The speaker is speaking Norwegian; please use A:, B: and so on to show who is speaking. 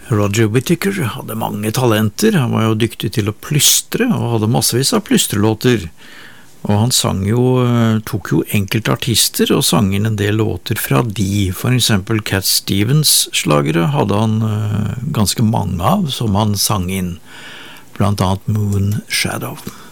A: Roger Whittaker hadde mange talenter, han var jo dyktig til å plystre og hadde massevis av plystrelåter, og han tok jo enkelte artister og sang inn en del låter fra de, for eksempel Cat Stevens slagere hadde han ganske mange av som han sang inn, blant annet Moon Shadow.